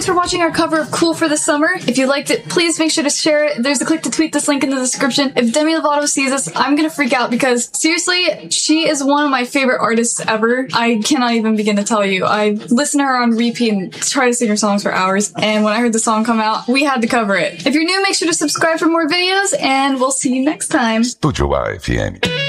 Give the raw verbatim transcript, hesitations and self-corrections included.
for watching our cover of Cool for the Summer. If you liked it, please make sure to share it. There's a click to tweet this link in the description. If Demi Lovato sees this, I'm gonna freak out because seriously, she is one of my favorite artists ever. I cannot even begin to tell you. I listen to her on repeat and try to sing her songs for hours. And when I heard the song come out, we had to cover it. If you're new, make sure to subscribe for more videos, and we'll see you next time. Studio A F M.